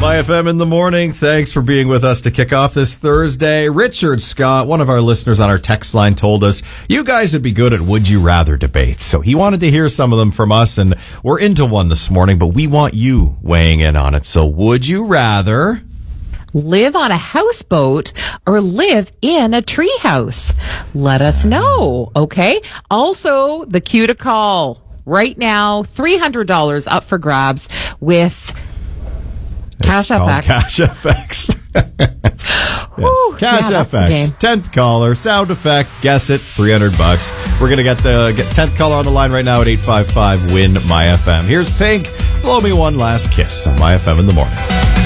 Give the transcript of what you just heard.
My FM in the morning. Thanks for being with us to kick off this Thursday. Richard Scott, one of our listeners on our text line, told us you guys would be good at Would You Rather debates. So he wanted to hear some of them from us, and we're into one this morning, but we want you weighing in on it. So would you rather live on a houseboat or live in a treehouse? Let us know, okay? Also, the cue to call right now, $300 up for grabs with Cash FX. Cash FX. Yes. Cash FX. 10th caller, sound effect, guess it, $300. We're going to get the 10th caller on the line right now at 855 win My FM. Here's Pink. Blow Me One Last Kiss on My FM in the morning.